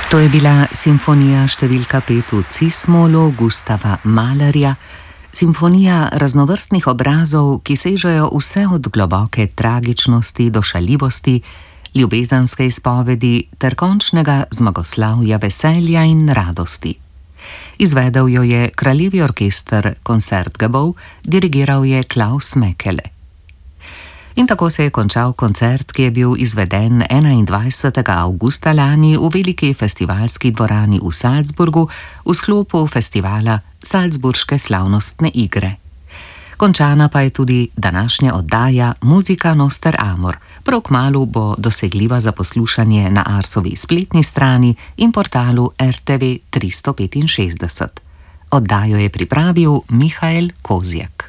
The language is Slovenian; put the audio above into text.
To je bila simfonija številka 5 v Cis-molu Gustava Mahlerja, simfonija raznovrstnih obrazov, ki sežejo vse od globoke tragičnosti do šaljivosti, ljubezenske izpovedi ter končnega zmagoslavja veselja in radosti. Izvedel jo je Kraljevi orkester Concertgebouw, dirigiral je Klaus Mekele. In tako se je končal koncert, ki je bil izveden 21. avgusta lani v veliki festivalski dvorani v Salzburgu v sklopu festivala Salzburške slavnostne igre. Končana pa je tudi današnja oddaja Muzika Noster Amor. Prav kmalu bo dosegljiva za poslušanje na Arsovi spletni strani in portalu RTV 365. Oddajo je pripravil Mihael Kozjak.